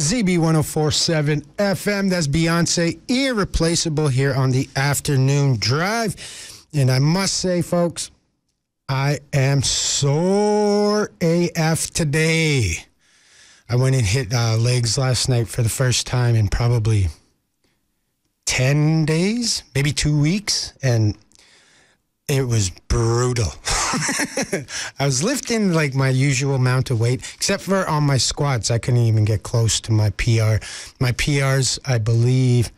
ZB1047 FM. That's Beyonce, Irreplaceable, here on the afternoon drive. And I must say, folks, I am sore AF today. I went and hit legs last night for the first time in probably 10 days, maybe 2 weeks, and it was brutal. I was lifting like my usual amount of weight, except for on my squats. I couldn't even get close to my PR. My PR's, I believe,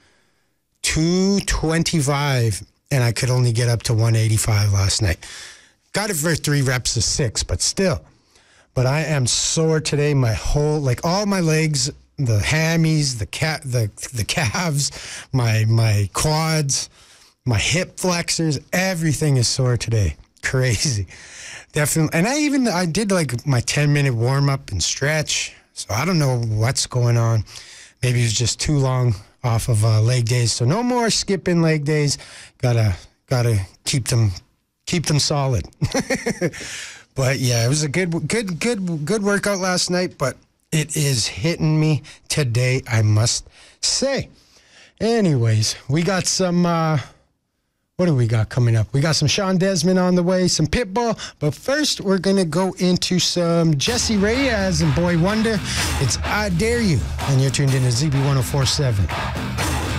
225, and I could only get up to 185 last night. Got it for 3 reps of 6, but still. But I am sore today. My whole, like all my legs, the hammies, the calves, my quads, my hip flexors, everything is sore today. Crazy. Definitely. And I did like my 10-minute warm-up and stretch. So I don't know what's going on. Maybe it was just too long off of leg days. So no more skipping leg days. Gotta keep them solid. But yeah, it was a good workout last night, but it is hitting me today, I must say. Anyways, we got some what do we got coming up? We got some Sean Desmond on the way, some Pitbull, but first we're going to go into some Jesse Reyes and Boy Wonder. It's I Dare You, and you're tuned in to ZB1047.